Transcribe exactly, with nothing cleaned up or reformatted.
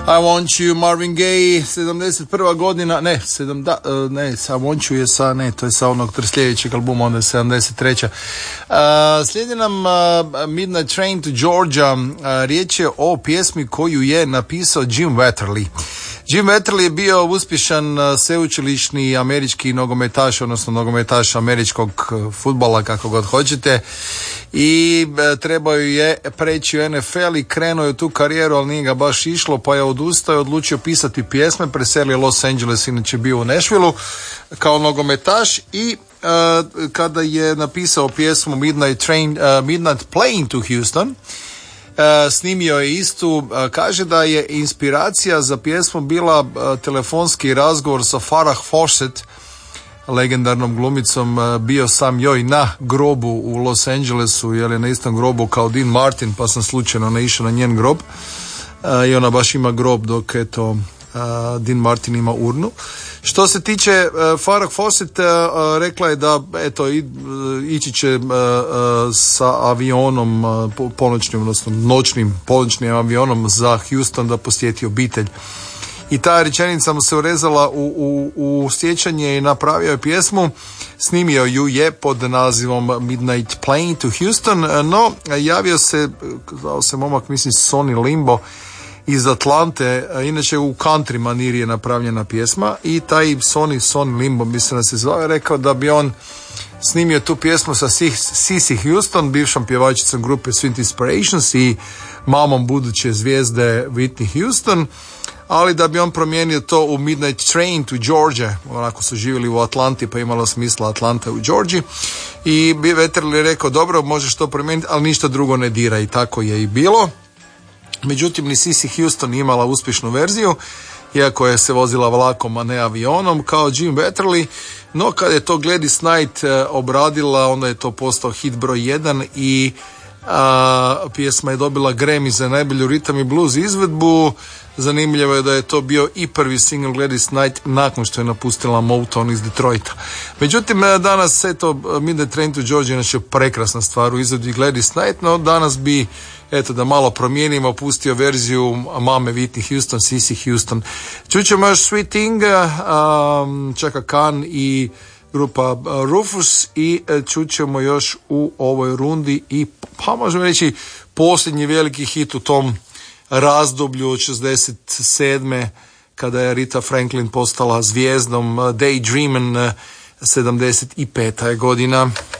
I Want You, Marvin Gaye, sedamdeset prva godina, ne, sedam, da, ne, I Want You je sa, ne, to je sa onog sljedećeg albuma, onda je sedamdeset treća Uh, slijedi nam uh, Midnight Train to Georgia, uh, riječ je o pjesmi koju je napisao Jim Wetherly. Jim Wetherly je bio uspješan uh, sveučilišni američki nogometaš, odnosno nogometaš američkog uh, fudbala, kako god hoćete, i uh, trebao je preći u N F L i krenuo je u tu karijeru, ali nije ga baš išlo, pa je odustao i odlučio pisati pjesme, preselio Los Angeles, inače bio u Nashvilleu kao nogometaš i Uh, kada je napisao pjesmu Midnight Train, uh, Midnight Plane to Houston, uh, snimio je istu, uh, kaže da je inspiracija za pjesmu bila uh, telefonski razgovor sa Farrah Fawcett, legendarnom glumicom, uh, bio sam joj na grobu u Los Angelesu, jer je na istom grobu kao Dean Martin, pa sam slučajno naišao na njen grob, uh, i ona baš ima grob, dok eto uh, Dean Martin ima urnu. Što se tiče uh, Farrah Fawcett, uh, rekla je da eto i, uh, ići će uh, uh, sa avionom uh, ponoćnim, odnosno noćnim ponoćnim avionom za Houston da posjeti obitelj. I ta rečenica mu se urezala u, u, u sjećanje i napravio je pjesmu, snimio ju je pod nazivom Midnight Plane to Houston, no javio se, zvao se momak, mislim Sonny Limbo, iz Atlante, inače u country maniri je napravljena pjesma, i taj Sonny, Sonny Limbo mislim da se zvao, je rekao da bi on snimio tu pjesmu sa Cissy Houston, bivšom pjevačicom grupe Sweet Inspirations i mamom buduće zvijezde Whitney Houston, ali da bi on promijenio to u Midnight Train to Georgia, onako su živjeli u Atlanti pa imalo smisla Atlanta u Georgiji, i Wetherly je rekao dobro, možeš to promijeniti, ali ništa drugo ne dira, i tako je i bilo. Međutim, ni Cissy Houston nije imala uspješnu verziju, iako je se vozila vlakom, a ne avionom, kao Jim Wetherly, no kad je to Gladys Knight e, obradila, onda je to postao hit broj jedan i a, pjesma je dobila Grammy za najbolju ritam i blues izvedbu. Zanimljivo je da je to bio i prvi single Gladys Knight nakon što je napustila Motown iz Detroita. Međutim, danas, eto, Midnight Train to Georgia je inače prekrasna stvar u izvedbi Gladys Knight, no danas bi, eto, da malo promijenimo, pustio verziju mame Whitney Houston, Cissy Houston. Čućemo još Sweet Thing, um, Chaka Khan i grupa Rufus, i čućemo još u ovoj rundi i, pa možemo reći, posljednji veliki hit u tom razdoblju od šezdeset sedme kada je Rita Franklin postala zvijezdom, Daydreamin', sedamdeset peta je godina.